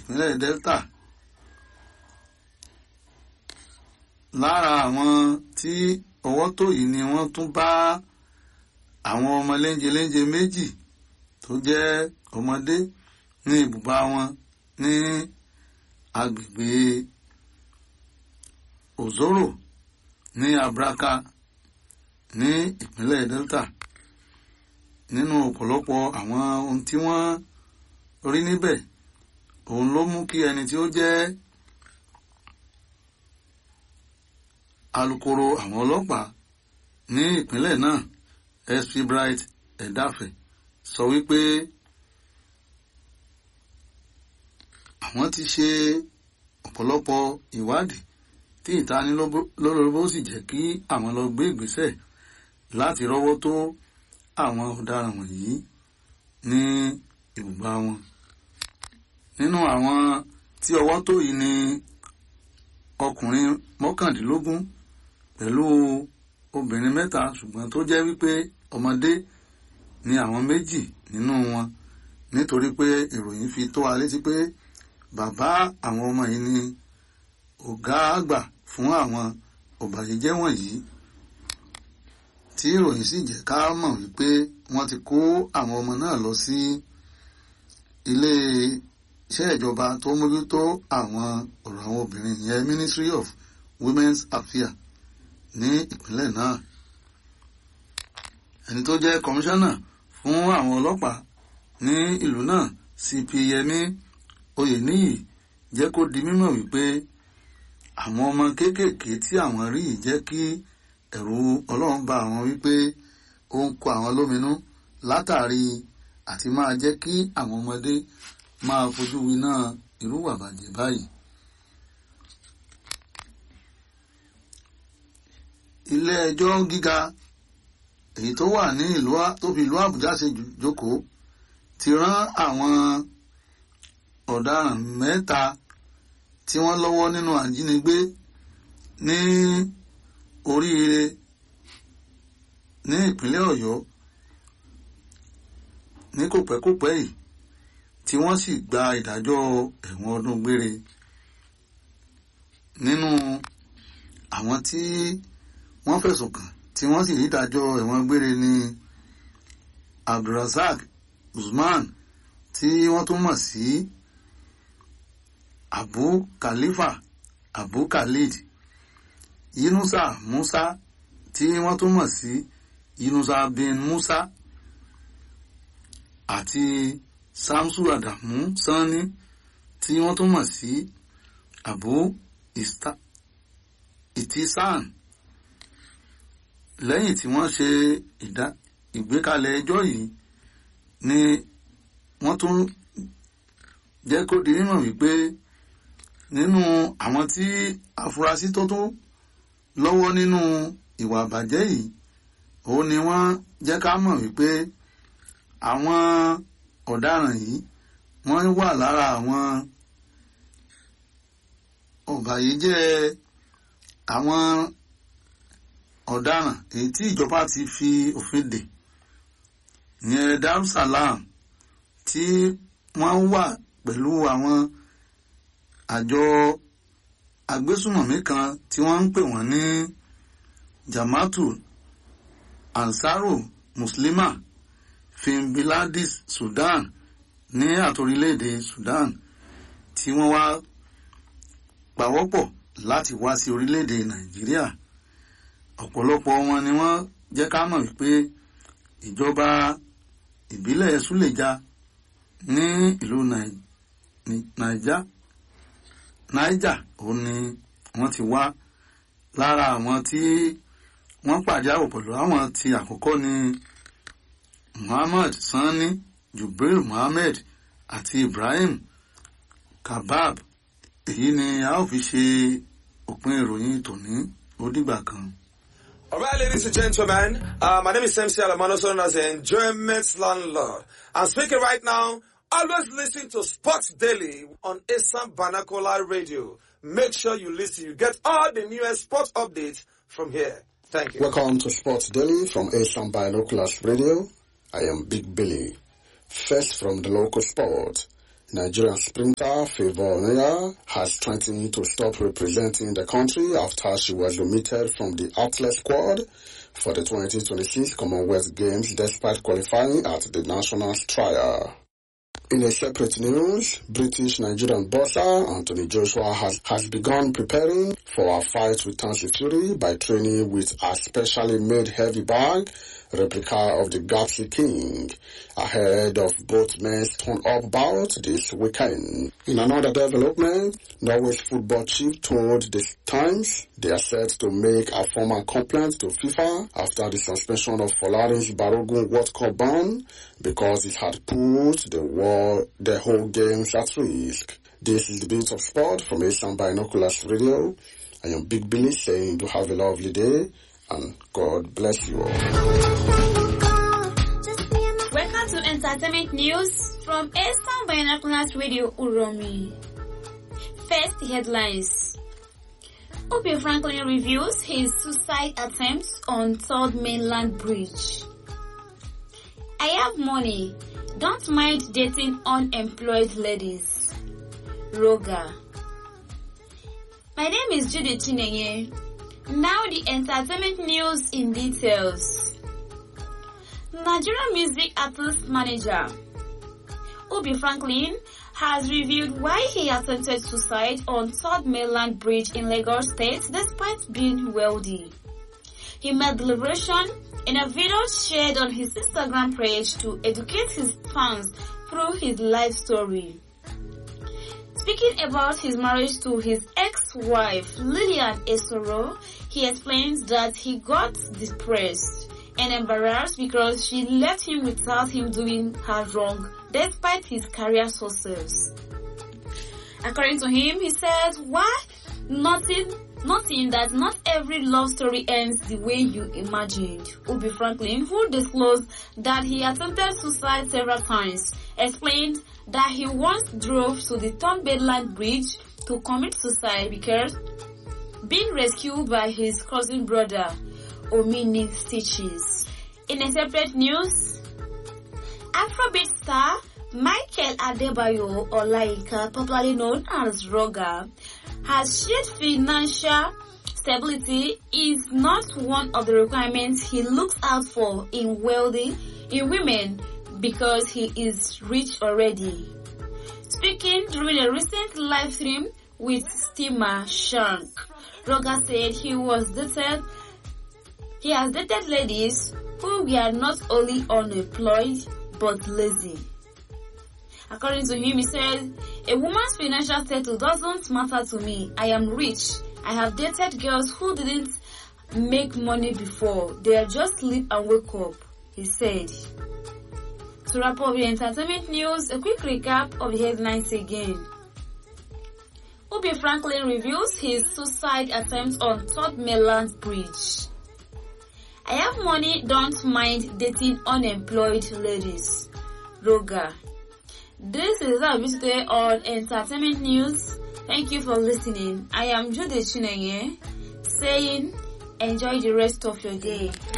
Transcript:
ìpínlẹ̀ Delta. Lára àwọn tí ọwọ́ tó yìí ni wọ́n tún bá àwọn ọmọ léńjeléńje méjì tó jẹ́ ọmọdé ní ibùba wọn ní agbègbè Ozoro ní Abraka ní ìpínlẹ̀ Delta. Nínú ọ̀pọ̀lọpọ̀ àwọn ohun tí wọ́n rí níbẹ̀, òun ló mú kí ẹni tí ó jẹ́ alukoro àwọn ọlọ́pàá ní ìpínlẹ̀ náà, SP Bright Edafe, sọ wípé àwọn ti ṣe ọ̀pọ̀lọpọ̀ ìwádìí tí ìtanilólobó sì jẹ́ kí àwọn lọ gbé ìgbésẹ̀ láti rọ́wọ́ tó àwọn ọ̀daràn wọ̀nyí ní ibùba wọn. Nínú àwọn tí ọwọ́ tó yìí ni ọkùnrin 19 pẹ̀lú obìnrin 3, ṣùgbọ́n tó jẹ́ wípé ọmọdé ni àwọn 2 nínú wọn, nítorí pé ìròyìn fi tó wa létí pé bàbá àwọn ọmọ yìí ni ọ̀gá àgbà fún àwọn ọ̀bàyéjẹ́ wọ̀nyí, tí ìròyìn sì jẹ́ ká mọ̀ wípé wọ́n ti kó àwọn ọmọ náà lọ sí ilé iṣẹ́ ìjọba tó mójútó àwọn ọ̀rọ̀ àwọn obìnrin yẹn, Ministry of Women's Affairs ní ìpínlẹ̀ náà. Ẹni tó jẹ́ kọmíṣánná fún àwọn ọlọ́pàá ní ìlú náà, CP Yẹmí Oyèníyì, jẹ́ kó di mímọ̀ wípé àwọn ọmọ kéékèèké tí àwọn rí jẹ́ kí ẹ̀rù Ọlọ́run bá àwọn wípé ó ń kó àwọn lóminú látàrí àti máa jẹ́ kí àwọn ọmọdé máa fojú winá irú ìwà bàjẹ́ báyìí. Ilé ẹjọ́ gíga èyí tó wà ní tó fi ìlú Àbújá ṣe jókòó ti rán àwọn ọ̀daràn 3 tí wọ́n lọ́wọ́ nínú àjínigbé ní Oríire ní ìpínlẹ̀ Ọ̀yọ́ ní kòpẹ́kòpẹ́ yìí, tí wọ́n sì gba ìdájọ́ ẹ̀wọ̀n ọdún gbére. Nínú àwọn tí wọ́n fẹ̀sùn kàn tí wọ́n sì rí ìdájọ́ ẹ̀wọ̀n gbére ní Abdulrasaq Usman, tí wọ́n tún mọ̀ sí Abu Khalifa Abu Khalid, Yunusa Musa, tí wọ́n tún mọ̀ sí Yunusa bin Musa, àti Samsu Adamu Sani, tí wọ́n tún mọ̀ sí Abu Itisan. Lẹ́yìn tí wọ́n ṣe ìgbékalẹ̀ ẹjọ́ yìí ni wọ́n tún jẹ́ kó di mímọ̀ wípé nínú àwọn tí afurasí tó tún lọ́wọ́ nínú ìwà àbàjẹ́ yìí, òun ni wọ́n jẹ́ ká mọ̀ wípé àwọn ọ̀daràn yìí wọ́n wà lára àwọn ọ̀bàyéjẹ́ àwọn ọ̀daràn èyí tí ìjọba ti fi òfin dè, ìyẹn Darussalam, tí wọ́n wà pẹ̀lú àwọn àjọ agbésùmọ̀mí kan tí wọ́n ń pè wọ́n ní Jama'atu Ansaru Muslima fi Biladis Sudan ní àtorílẹ̀-èdè Sudan, tí wọ́n wá pawọ́pọ̀ láti wá sí orílẹ̀-èdè Nàìjíríà. Ọ̀pọ̀lọpọ̀ wọn ni wọ́n jẹ́ ká mọ̀ wípé ìjọba ìbílẹ̀ Súlèjà ní ìlú Niger òun ni wọ́n ti wá. Lára àwọn tí wọ́n pàdé àwọ̀ pẹ̀lú àwọn tí àkọ́kọ́ ni Muhammad Sani, Jubril Muhammad àti Ibrahim Kabab. Èyí ni a ó fi ṣe òpin ìròyìn tòní. Ó dìgbà kan. All right, ladies and gentlemen, my name is MC Alamano, known as the Enjoyment Landlord. I'm speaking right now. Always listen to Sports Daily on Assam Vernacular Radio. Make sure you listen. You get all the newest sports updates from here. Thank you. Welcome to Sports Daily from Assam Vernacular Radio. I am Big Billy. First from the local sport. Nigerian sprinter Favour Onuya has threatened to stop representing the country after she was omitted from the athlete squad for the 2026 Commonwealth Games despite qualifying at the nationals trial. In a separate news, British-Nigerian boxer Anthony Joshua has begun preparing for a fight with Tyson Fury by training with a specially made heavy bag replica of the Gapsi King ahead of both men's turn-up bout this weekend. In another development, Norway's football chief told the Times they are set to make a formal complaint to FIFA after the suspension of Folarin's Balogun World Cup ban because it had put the whole games at risk. This is the Bit of Sport from Asian Binoculars Radio. I am Big Billy saying to have a lovely day and God bless you all. Welcome to Entertainment News from Asian Binoculars Radio Uromi. First headlines. Obie Franklin reviews his suicide attempts on Third Mainland Bridge. I have money. Don't mind dating unemployed ladies. Roga. My name is Judy Chinenye. Now the entertainment news in details. Nigerian music artist manager Obie Franklin has revealed why he attempted suicide on Third Mainland Bridge in Lagos State despite being wealthy. He made the revelation in a video shared on his Instagram page to educate his fans through his life story. Speaking about his marriage to his ex-wife Lillian Esoro, he explains that he got depressed and embarrassed because she left him without him doing her wrong despite his career success. According to him, he said, why? Nothing that not every love story ends the way you imagined. Obie Franklin, who disclosed that he attempted suicide several times, explained that he once drove to the Third Mainland Bridge to commit suicide because being rescued by his cousin brother, Omini Stitches. In a separate news, Afrobeat star Michael Adebayo Olayinka, popularly known as Roga, has shared financial stability is not one of the requirements he looks out for in women because he is rich already. Speaking during a recent live stream with Stima Shank, Roga said he has dated ladies who were not only unemployed but lazy. According to him, he said, a woman's financial status doesn't matter to me. I am rich. I have dated girls who didn't make money before. They just sleep and wake up, he said. To wrap up the entertainment news, a quick recap of the headlines again. Obie Franklin reveals his suicide attempt on Third Mainland Bridge. I have money, don't mind dating unemployed ladies. Roga. This is our video today on Entertainment News. Thank you for listening. I am Judy Chinenye saying enjoy the rest of your day.